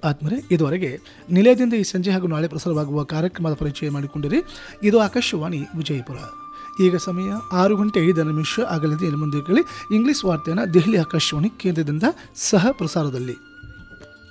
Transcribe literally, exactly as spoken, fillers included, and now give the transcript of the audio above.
ಆತ್ಮರೆ, ಇದುವರೆಗೆ ನಿಲಯದಿಂದ ಈ ಸಂಜೆ ಹಾಗೂ ನಾಳೆ ಪ್ರಸಾರವಾಗುವ ಕಾರ್ಯಕ್ರಮದ ಪರಿಚಯ ಮಾಡಿಕೊಂಡಿರಿ. ಇದು ಆಕಾಶವಾಣಿ ವಿಜಯಪುರ. ಈಗ ಸಮಯ ಆರು ಗಂಟೆ ಐದು ನಿಮಿಷ ಆಗಲಿದೆ. ಇನ್ನು ಮುಂದೆ ಕೇಳಿ ಇಂಗ್ಲಿಷ್ ವಾರ್ತೆಯನ್ನು ದೆಹಲಿ ಆಕಾಶವಾಣಿ ಕೇಂದ್ರದಿಂದ ಸಹ ಪ್ರಸಾರದಲ್ಲಿ.